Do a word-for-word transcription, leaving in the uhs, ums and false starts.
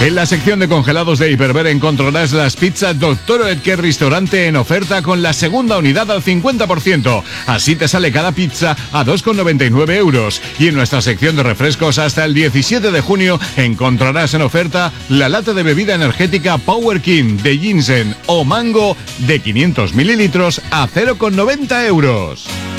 En la sección de congelados de Hiperver encontrarás las pizzas Doctor Oetker Restaurante en oferta con la segunda unidad al cincuenta por ciento. Así te sale cada pizza a dos con noventa y nueve euros. Y en nuestra sección de refrescos hasta el diecisiete de junio encontrarás en oferta la lata de bebida energética Power King de ginseng o mango de quinientos mililitros a cero con noventa euros.